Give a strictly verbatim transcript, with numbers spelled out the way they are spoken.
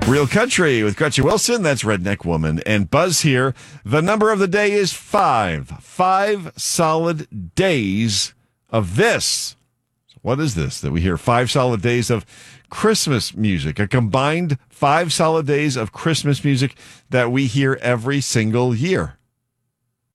Real Country with Gretchen Wilson. That's Redneck Woman. And Buzz here. The number of the day is five. Five solid days of this. What is this that we hear? Five solid days of Christmas music. A combined five solid days of Christmas music that we hear every single year.